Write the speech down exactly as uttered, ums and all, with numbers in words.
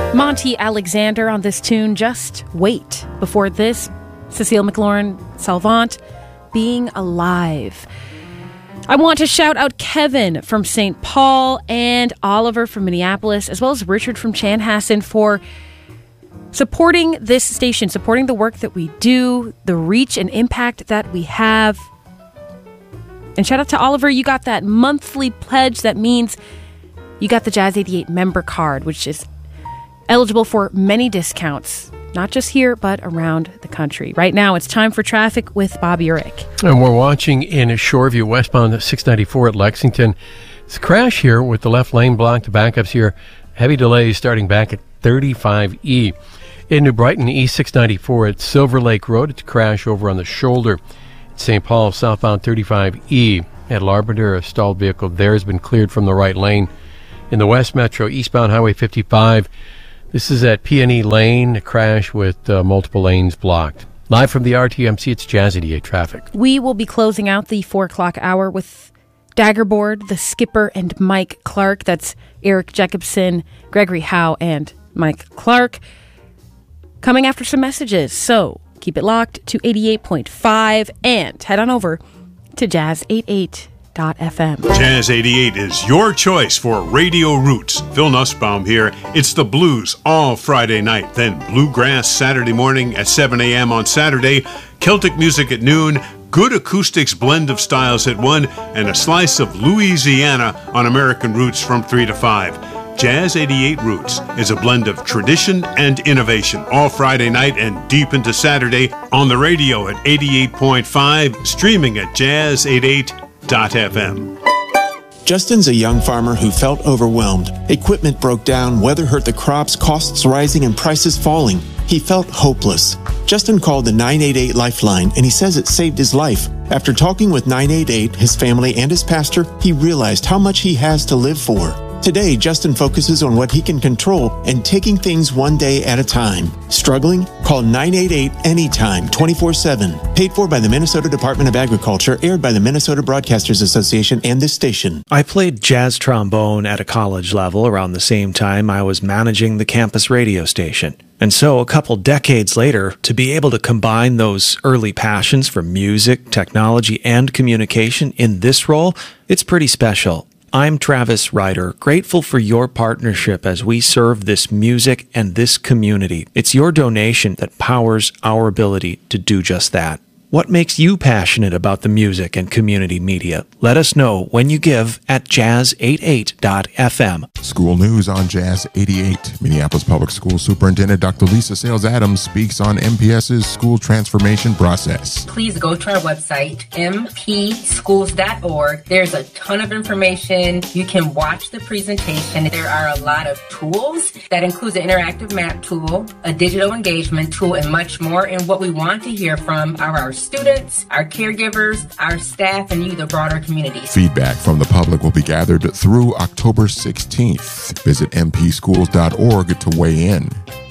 Monty Alexander on this tune, Just Wait. Before this, Cecile McLaurin Salvant, Being Alive. I want to shout out Kevin from Saint Paul and Oliver from Minneapolis, as well as Richard from Chanhassen for supporting this station, supporting the work that we do, the reach and impact that we have. And shout out to Oliver, you got that monthly pledge. That means you got the Jazz eighty-eight member card, which is eligible for many discounts, not just here, but around the country. Right now, it's time for traffic with Bob Urich. And we're watching in Shoreview, westbound six ninety-four at Lexington. It's a crash here with the left lane blocked. The backups here. Heavy delays starting back at thirty-five E. In New Brighton, E six ninety-four at Silver Lake Road. It's a crash over on the shoulder. Saint Paul, southbound thirty-five E. At Larpenteur, a stalled vehicle there has been cleared from the right lane. In the West Metro, eastbound Highway fifty-five. This is at P and E Lane, a crash with uh, multiple lanes blocked. Live from the R T M C, it's Jazz eighty-eight traffic. We will be closing out the four o'clock hour with Daggerboard, the skipper, and Mike Clark. That's Eric Jacobson, Gregory Howe, and Mike Clark. Coming after some messages, so keep it locked to eighty-eight point five and head on over to jazz eighty-eight dot f m. Jazz eighty-eight is your choice for Radio Roots. Phil Nussbaum here. It's the blues all Friday night, then bluegrass Saturday morning at seven a.m. on Saturday, Celtic music at noon, good acoustics blend of styles at one, and a slice of Louisiana on American Roots from three to five. Jazz eighty-eight Roots is a blend of tradition and innovation all Friday night and deep into Saturday on the radio at eighty-eight point five, streaming at jazz eighty-eight dot f m. Justin's a young farmer who felt overwhelmed. Equipment broke down, weather hurt the crops, costs rising, and prices falling. He felt hopeless. Justin called the nine eight eight Lifeline, and he says it saved his life. After talking with nine eight eight, his family, and his pastor, he realized how much he has to live for. Today, Justin focuses on what he can control and taking things one day at a time. Struggling? Call nine eight eight anytime, twenty-four seven. Paid for by the Minnesota Department of Agriculture, aired by the Minnesota Broadcasters Association and this station. I played jazz trombone at a college level around the same time I was managing the campus radio station. And so a couple decades later, to be able to combine those early passions for music, technology, and communication in this role, it's pretty special. I'm Travis Ryder, grateful for your partnership as we serve this music and this community. It's your donation that powers our ability to do just that. What makes you passionate about the music and community media? Let us know when you give at jazz eighty-eight dot f m. School news on Jazz eighty-eight. Minneapolis Public School Superintendent Doctor Lisa Sales-Adams speaks on M P S's school transformation process. Please go to our website, m p schools dot org. There's a ton of information. You can watch the presentation. There are a lot of tools that includes an interactive map tool, a digital engagement tool, and much more. And what we want to hear from are our students, our caregivers, our staff, and you, the broader community. Feedback from the public will be gathered through October sixteenth. Visit m p schools dot org to weigh in.